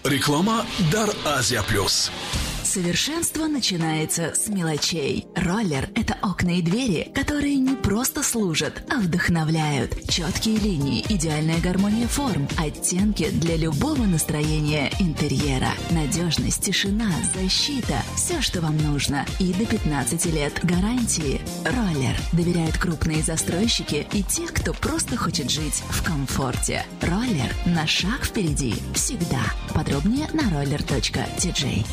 Реклама «Дар Азия Плюс». Совершенство начинается с мелочей. Роллер – это окна и двери, которые не просто служат, а вдохновляют. Четкие линии, идеальная гармония форм, оттенки для любого настроения интерьера. Надежность, тишина, защита – все, что вам нужно. И до 15 лет гарантии. Роллер доверяют крупные застройщики и те, кто просто хочет жить в комфорте. Роллер – на шаг впереди. Всегда. Подробнее на roller.tj.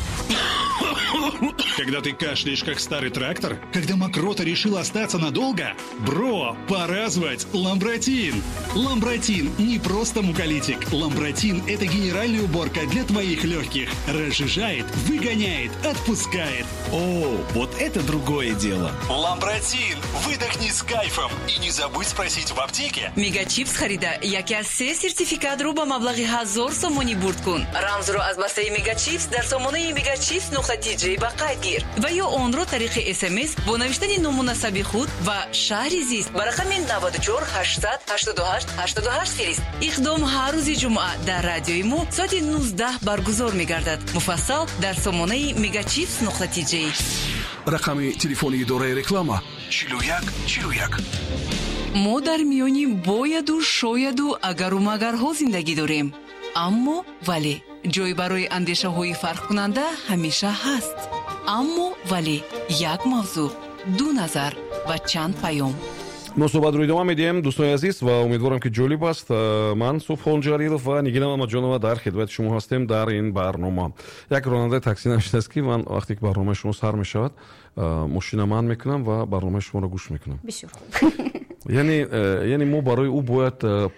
Когда ты кашляешь, как старый трактор? Когда мокрота решила остаться надолго? Бро, пора звать Ламбротин. Ламбротин не просто муколитик. Ламбротин – это генеральная уборка для твоих легких. Разжижает, выгоняет, отпускает. О, вот это другое дело. Ламбротин. Выдохни с кайфом. И не забудь спросить в аптеке. Мегачипс харида яке аз 3 сертификатро ба маблағи 1000 сомонӣ бурд кун. Рамзро аз бастаи Мегачипс дар сомонаи Megachipс.tj ба қайд гир ва ё онро тариқи SMS бо навиштани номунасаби худ ва шаҳри зист ба рақами 94 800 88 88 фирист. Иқдом ҳар рӯзи ҷумъа дар радиои мо соати 19 баргузор мегардад. Муфассал дар сомонаи Megachipс.tj. Рақами телефони идораи реклама 4141. мо дар миёни бояду шояду агару магарҳо зиндагӣ дорем. аммо вале ҷой барои андешаҳои фарқкунанда ҳамеша ҳаст. аммо вале як мавзӯъ, ду назар ва чанд паём. мо суҳбатро идома медиҳем дӯстони азиз ва умедворам ки ҷолиб аст. ман Субҳон Ҷалилов ва Нигина Мамаҷонова дар хидмати шумо ҳастем дар ин барнома. як ронандаи такси навиштааст ки ман вақте ки барномаи шумо сар мешавад мошина ман мекунам ва барномаи шуморо гӯш мекунам. бисёр хуб. яъне мо барои ӯ бояд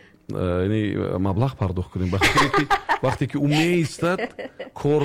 маблағ пардохт кунем. вақте ки ӯ меистад кор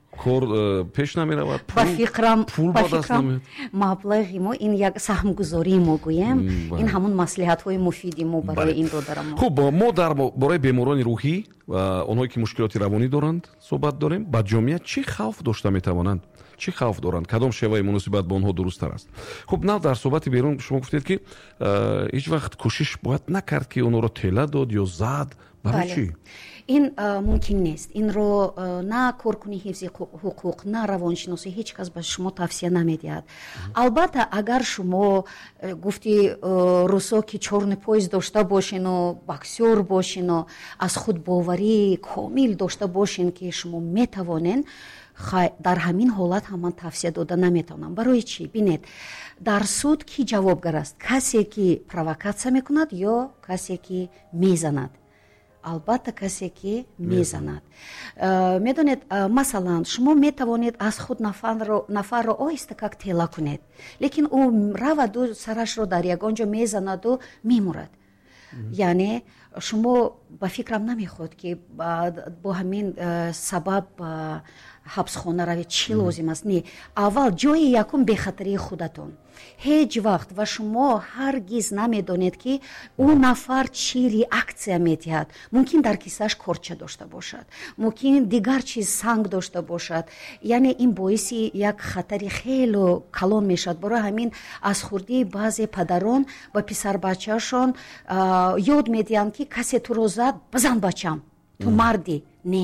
пеш намеравад, ба фикрам ба даст намеяд. маблағи мо ин як саҳмгузории мо гӯем. ин ҳамон маслиҳатҳои муфиди мо барои ин додарам. хуб, мо дар бораи беморони рӯҳӣ ва онҳое ки мушкилоти равонӣ доранд суҳбат дорем. ба ҷомеа чӣ хавф дошта метавонанд? чӣ хавф доранд? кадом шеваи муносибат ба онҳо дурусттар аст? хуб, нав дар суҳбати берун шумо гуфтед ки ҳеҷ вақт кӯшиш бояд накард ки онҳоро тела дод ё зад. барои чӣ? ин мумкин нест. инро на коркуни ҳифзи ҳуқуқ, на равоншиносӣ ҳеҷ кас ба шумо тавсия намедиҳад. албатта агар шумо гуфти рӯсо ки чорни пояс дошта бошину, боксёр бошину, аз худбоварии комил дошта бошин ки шумо метавонен, дар ҳамин ҳолат ҳам ман тавсия дода наметавонам. барои чӣ? бинед, дар суд ки ҷавобгар аст? касе ки провокатсия мекунад ё касе ки мезанад? албатта касе ки мезанад. медонед, масалан шумо метавонед аз худ нафарро оҳиста как тела кунед, лекин ӯ раваду сарашро дар ягон ҷо мезанаду мемурад. яъне шумо ба фикрам намехоҳед ки бо ҳамин сабаб ҳабсхона равед. чӣ лозим аст? не, аввал ҷои якум бехатарии худатон. ҳеҷ вақт ва шумо ҳаргиз намедонед ки ӯ нафар чӣ реаксия медиҳад. мумкин дар киссааш корча дошта бошад, мумкин дигар чиз санг дошта бошад. яъне ин боиси як хатари хело калон мешавад. барои ҳамин аз хурдии баъзе падарон ба писарбачаашон ёд медиҳанд ки касе туро зад, бизан бачам, ту мардӣ. не,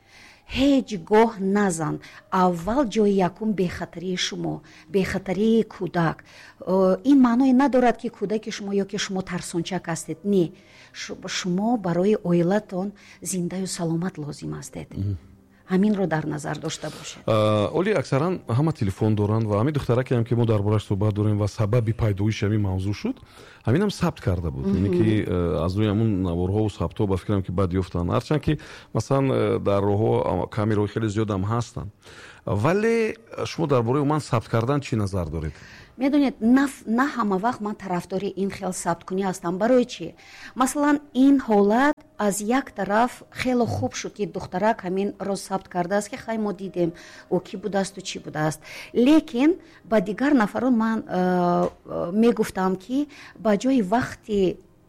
ҳеҷ гоҳ назан. аввал ҷои якум бехатарии шумо, бехатарии кӯдак. ин маъное надорад ки кӯдаки шумо ё ки шумо тарсончак ҳастед. не, шумо барои оилатон зиндаю саломат лозим ҳастед. ҳаминро дар назар дошта бошед. оли аксаран ҳама телефон доранд ва ҳамин духтараке ки мо дар бораш суҳбат дорем ва сабаби пайдоиши ҳамин мавзӯъ шуд, ҳаминам сабт карда буд. яъне ки аз рӯи ҳамун наворҳову сабтҳо ба фикрам ки бад ёфтанд. ҳарчанд ки масалан дар роҳҳо ками роҳи хеле зиёдам ҳастанд. вале шумо дар бораи умуман сабт кардан чӣ назар доред? медонед, на ҳама вақт ман тарафдори ин хел сабткунӣ ҳастам. барои чӣ? масалан ин ҳолат аз як тараф хело хуб шуд ки духтарак ҳамин роз сабт кардааст ки хай мо дидем ӯ кӣ будаасту чӣ будааст. лекин ба дигар нафарон ман мегуфтам ки ба ҷои вақти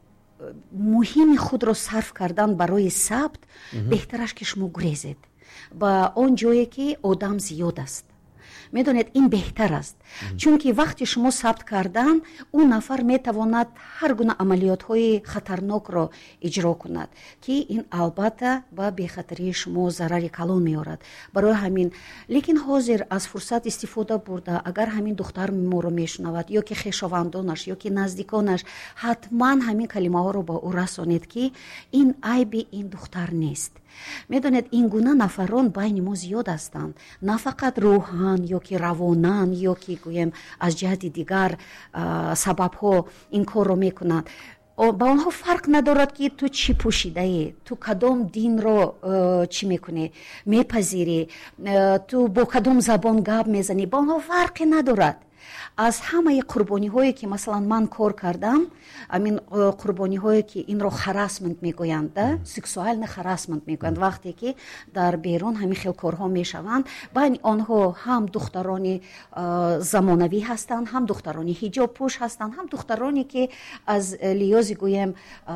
муҳими худро сарф кардан барои сабт беҳтараш ки шумо гурезед ба он ҷое ки одам зиёд аст. медонед ин беҳтар аст, чунки вақти шумо сабт кардан он нафар метавонад ҳар гуна амалиётҳои хатарнокро иҷро кунад, ки ин албатта ба бехатарии шумо зарари калон меорад. барои ҳамин лекин ҳозир аз фурсат истифода бурда, агар ҳамин духтар моро мешунавад ё ки хешовандонаш ё ки наздиконаш, ҳатман ҳамин калимаҳоро ба ӯ расонед ки ин айби ин духтар нест. медонед ин гуна нафарон байни мо зиёд ҳастанд, на фақат рӯҳан ё ки равонан ё ки гӯем аз ҷиҳати дигар сабабҳо ин корро мекунанд. ба онҳо фарқ надорад ки ту чӣ пӯшидаӣ, ту кадом динро чӣ мекунӣ, мепазирӣ, ту бо кадом забон гап мезанӣ, ба онҳо фарқе надорад. аз ҳамаи қурбониҳое ки масалан ман кор кардам, амин қурбониҳое ки инро харасмент мегӯянд, сексуальный харасмент мегӯянд, вақте ки дар берун ҳамин хел корҳо мешаванд, байни онҳо ҳам духтарони замонавӣ ҳастанд, ҳам духтарони ҳиҷобпӯш ҳастанд, ҳам духтароне ки аз лиёзи гӯем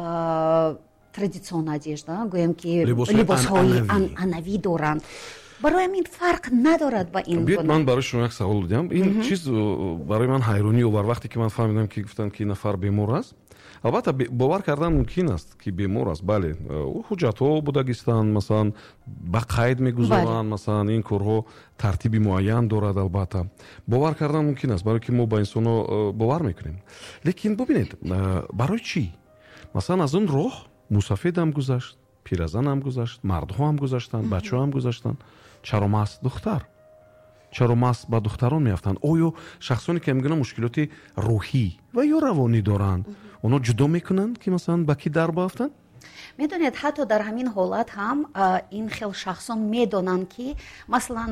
традитсионна одежда, гӯем ки либосҳои анъанавӣ доранд. барои ҳамин фарқ надорад ба ин гуна. ман барои шумо як савол додам. ин чиз барои ман ҳайронӣ овард вақте ки ман фаҳмидам ки гуфтанд ки нафар бемор аст. албатта бовар кардан мумкин аст ки бемор аст, бале, ҳуҷҷатҳо будагистанд, масалан ба қайд мегузоранд, масалан ин корҳо тартиби муайян дорад, албатта бовар кардан мумкин аст, барои ки мо ба инсонҳо бовар мекунем. лекин бубинед, барои чӣ? масалан аз он роҳ мусафедам гузашт, пиразанам гузашт, мардҳо ҳам гузаштанд, бачаҳо ҳам гузаштанд. чаро маст духтар? чаро маст ба духтарон меафтанд? оё шахсоне ки мегӯям мушкилоти рӯҳӣ ва ё равонӣ доранд, онҳо ҷудо мекунанд ки масалан ба ки дар баафтанд? медонед ҳатто дар ҳамин ҳолат ҳам ин хел шахсон медонанд ки масалан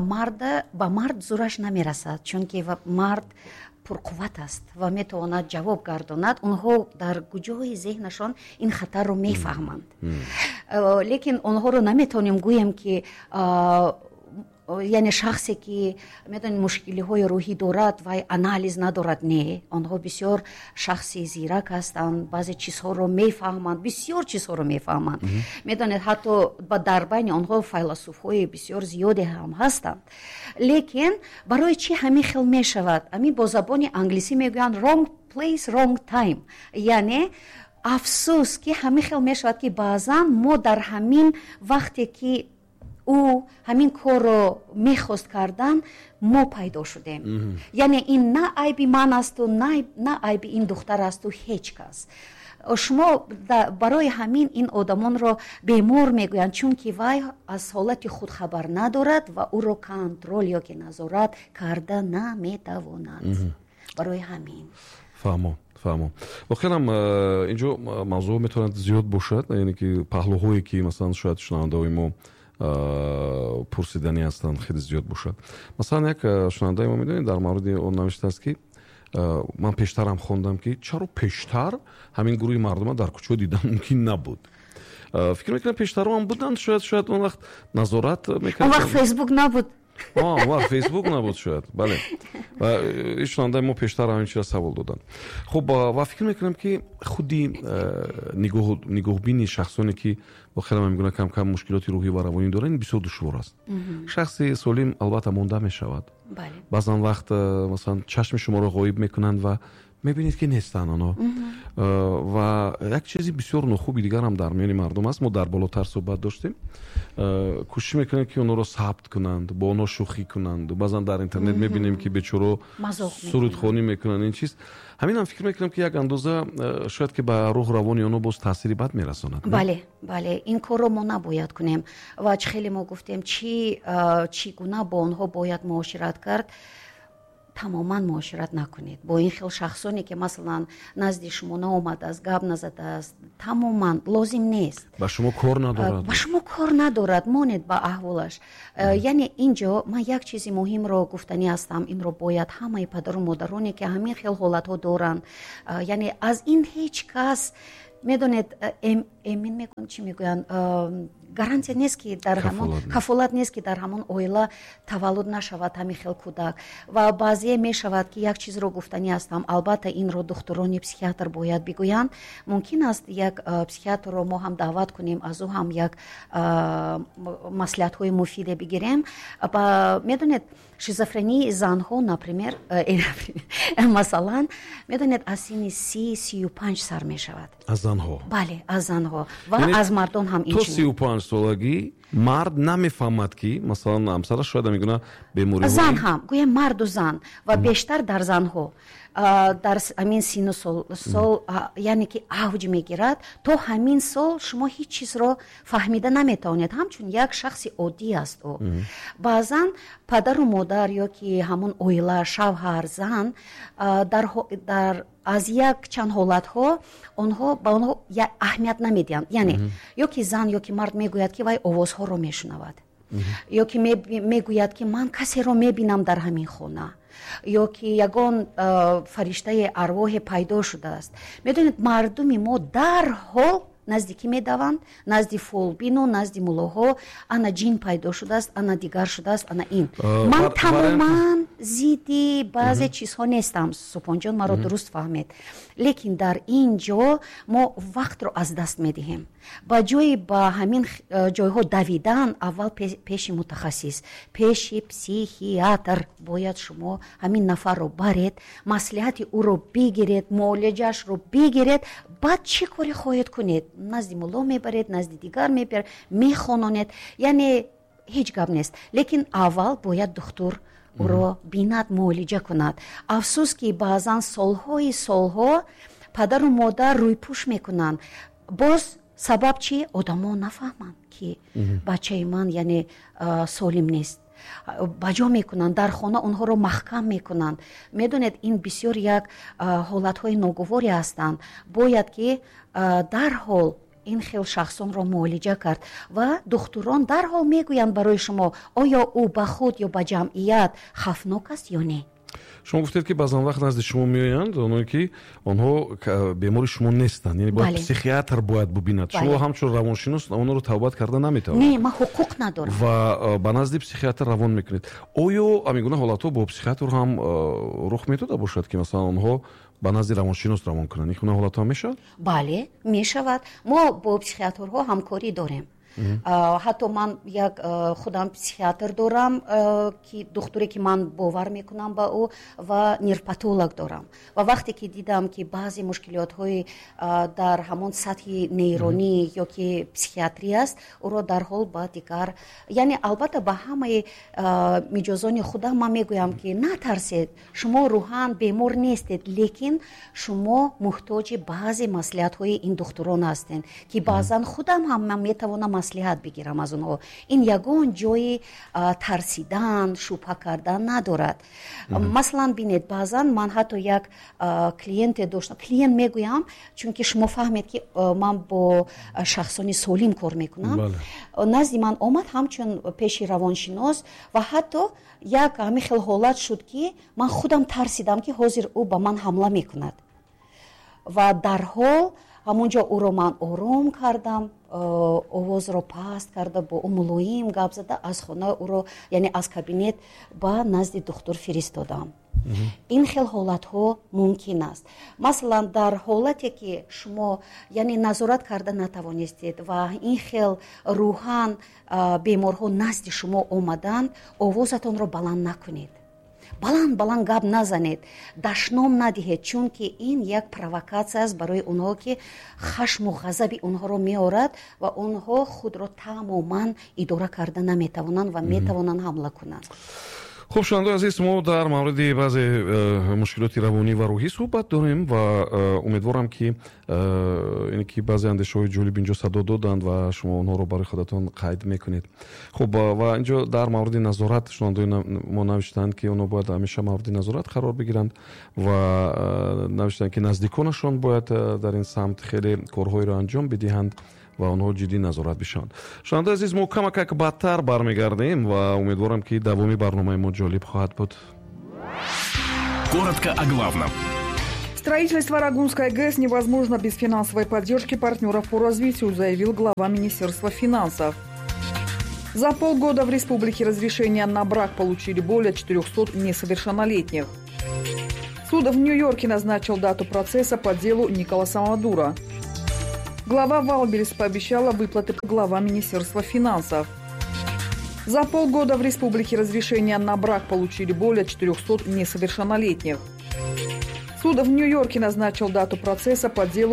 ба мард зӯраш намерасад, чунки мард пурқувват аст ва метавонад ҷавоб гардонад. онҳо дар куҷои зеҳнашон ин хатарро мефаҳманд. лекин онҳоро наметавонем гӯем ки яъне шахсе ки медонед мушкилиҳои рӯҳӣ дорад вай анализ надорад, не, онҳо бисёр шахси зирак ҳастанд, баъзе чизҳоро мефаҳманд, бисёр чизҳоро мефаҳманд. медонед ҳатто дар байни онҳо файласуфҳои бисёр зиёде ҳам ҳастанд. лекин барои чӣ ҳамин хел мешавад? ҳамин бо забони англисӣ мегӯянд wrong place wrong time, яъне афсӯс ки ҳамин хел мешавад ки баъзан мо дар ҳамин вақте ки ӯ ҳамин корро мехост кардан, мо пайдо шудем. яъне ин на айби ман асту, на айби ин духтар асту ҳеҷ кас. шумо барои ҳамин ин одамонро бемор мегӯянд, чунки вай аз ҳолати худ хабар надорад ва ӯро контрол ёки назорат карда наметавонад. барои ҳамин фаҳмо. вохелам инҷо мавзӯъ метавонад зиёд бошад, яъне ки паҳлӯҳое ки масалан шояд шунавандаҳои мо пурсидани ҳастанд хеле зиёд бошад. масалан як шунавандаи мо медонед дар мавриди он навиштааст ки ман пештарам хондам ки чаро пештар ҳамин гурӯҳи мардума дар кӯчаҳо дидан мумкин набуд. фикр мекунам пештарҳо ҳам буданд, шояд он вақт назорат мекарданд. он вақт фейсбук набуд. фейсбук набуд шояд, бале. ва ишонандаи мо пештар ҳамин чиза савол доданд. хуб, ва фикр мекунам ки худи нигоҳбини шахсоне ки вохелам мегӯям кам мушкилоти рӯҳӣ ва равонӣ доранд, бисёр душвор аст. шахси солим албатта монда мешавад. баъзан вақт масалан чашми шуморо ғоиб мекунанд ва мебинед ки нестанд онҳо. ва як чизи бисёр нохуби дигар ҳам дар миёни мардум аст. мо дар болотар суҳбат доштем. кӯшиш мекунанд ки онҳоро сабт кунанд, бо онҳо шӯхӣ кунанд. баъзан дар интернет мебинем ки бечоро сурудхонӣ мекунанд. ин чиз ҳаминам фикр мекунам ки як андоза шояд ки ба рӯҳ равони онҳо боз таъсири бад мерасонад. бале, ин корро мо набояд кунем. ва хеле мо гуфтем чӣ гуна бо онҳо бояд муошират кард. тамоман муошират накунед бо ин хел шахсоне ки масалан назди шумо наомадааст, гап назадааст. тамоман лозим нест. ба шумо кор надорад. монед ба аҳволаш. яъне инҷо ман як чизи муҳимро гуфтанӣ ҳастам. инро бояд ҳамаи падару модароне ки ҳамин хел ҳолатҳо доранд, яъне аз ин ҳеҷ кас медонед эмин мекунад, чӣ мегӯянд, гарантия нест ки дар ҳамон кафолат нест ки дар ҳамон оила таваллуд нашавад ҳамин хел кӯдак ва баъзие мешавад ки як чизро гуфтанӣ ҳастам албатта инро духтурони психиатр бояд бигӯянд мумкин аст як психиатрро мо ҳам даъват кунем аз ӯ ҳам як маслиҳатҳои муфиде бигирем медонед шизофрении занҳо например масалан медонед аз синни 30-35 сар мешавад аз занҳо бале аз занҳо ва аз мардон ҳам то 35 солагӣ мард намефаҳмад ки масалан ҳамсараш шояд мегӯна бемориҳои зан ҳам гӯем марду зан ва бештар дар занҳо дар ҳамин сину сол яъне ки авҷ мегирад то ҳамин сол шумо ҳеҷ чизро фаҳмида наметавонед ҳамчун як шахси оддӣ аст ӯ баъзан падару модар ё ки ҳамон оила шавҳар зан дар аз як чанд ҳолатҳо онҳо ба онҳо аҳамият намедиҳанд яъне ё ки зан ё ки мард мегӯяд ки вай овозҳоро мешунавад ё ки мегӯяд ки ман касеро мебинам дар ҳамин хона ё ки ягон фариштаи арвоҳе пайдо шудааст медонед мардуми мо дарҳол наздикӣ медаванд назди фолбину назди муллоҳо ана ҷин пайдо шудааст ана дигар шудааст ана ин ман тамоман зидди баъзе чизҳо нестам супонҷон маро дуруст фаҳмед лекин дар ин ҷо мо вақтро аз даст медиҳем ба ҷои ба ҳамин ҷойҳо давидан аввал пеши мутахассис пеши психиатр бояд шумо ҳамин нафарро баред маслиҳати ӯро бигиред муолиҷаашро бигиред баъд чӣ коре хоҳед кунед назди мулло мебаред назди дигар мебаред мехононед яъне ҳеҷ гап нест лекин аввал бояд духтур ӯро бинад муолиҷа кунад афсӯс ки баъзан солҳо падару модар рӯйпӯш мекунанд боз сабаб чӣ одамо нафаҳманд ки бачаи ман яъне солим нест ба ҷо мекунанд дар хона онҳоро маҳкам мекунанд медонед ин бисёр як ҳолатҳои ногуворе ҳастанд бояд ки дарҳол ин хел шахсонро муолиҷа кард ва духтурон дарҳол мегӯянд барои шумо оё ӯ ба худ ё ба ҷамъият хавфнок аст ё не шумо гуфтед ки баъзан вақт назди шумо меоянд оное ки онҳо бемори шумо нестанд яъне бояд психиатр бояд бубинад шумо ҳамчун равоншинос онро тавбат карда наметавонед не ман ҳуқуқ надорам ва ба назди психиатр равон мекунед оё ҳамин гуна ҳолатҳо бо психиатр ҳам рух метода бошад ки масалан онҳо ба назди равоншинос равон кунанд ин гуна ҳолатҳо мешавад бале мешавад мо бо психиатрҳо ҳамкорӣ дорем ҳатто ман як худам психиатр дорам ки духтуре ки ман бовар мекунам ба ӯ ва нервпатолог дорам ва вақте ки дидам ки баъзе мушкилотҳои дар ҳамон сатҳи нейронӣ ё ки психиатрӣ аст ӯро дарҳол ба дигар яъне албатта ба ҳамаи миҷозони худам ман мегӯям ки натарсед шумо рӯҳан бемор нестед лекин шумо муҳтоҷи баъзе маслиҳатҳои ин духтурон ҳастед ки баъзан худам ҳам ман метавонам маслиҳат бигирам аз онҳо ин ягон ҷои тарсидан шубҳа кардан надорад масалан бинед баъзан ман ҳатто як клиенте доштам клиент мегӯям чунки шумо фаҳмед ки ман бо шахсони солим кор мекунам назди ман омад ҳамчун пеши равоншинос ва ҳатто як ҳамин хел ҳолат шуд ки ман худам тарсидам ки ҳозир ӯ ба ман ҳамла мекунад ва дарҳол ҳамонҷо ӯро ман ором кардам овозро паст карда бо ӯ мулоим гап зада аз хона ӯро яъне аз кабинет ба назди духтур фиристодам ин хел ҳолатҳо мумкин аст масалан дар ҳолате ки шумо яъне назорат карда натавонистед ва ин хел рӯҳан беморҳо назди шумо омаданд овозатонро баланд накунед баланд гап назанед дашном надиҳед чунки ин як провокатсия аст барои онҳо ки хашму ғазаби онҳоро меорад ва онҳо худро тамоман идора карда наметавонанд ва метавонанд ҳамла кунанд хуб шунавандаи азиз мо дар мавриди баъзе мушкилоти равонӣ ва рӯҳӣ суҳбат дорем ва умедворам ки ине ки баъзе андешаҳои ҷолиб инҷо садо доданд ва шумо онҳоро барои худатон қайд мекунед хуб ва инҷо дар мавриди назорат шунавандаи мо навиштанд ки онҳо бояд ҳамеша мавриди назорат қарор бигиранд ва навиштанд ки наздиконашон бояд дар ин самт хеле корҳоеро анҷом бидиҳанд ва онҳо ҷиддӣ назорат бишаванд. Шунавандаи азиз, мо камакак баъдтар бармегардем ва умедворам ки давоми барномаи мо ҷолиб хоҳад буд. Коротко о главном. Строительство Рагунской ГЭС невозможно без финансовой поддержки партнеров по развитию, заявил глава Министерства финансов. За полгода в республике разрешение на брак получили более 400 несовершеннолетних. Суд в Нью-Йорке назначил дату процесса по делу Николаса Мадуро. Глава Валберес пообещала выплаты глава Министерства финансов. За полгода в республике разрешение на брак получили более 400 несовершеннолетних. Суд в Нью-Йорке назначил дату процесса по делу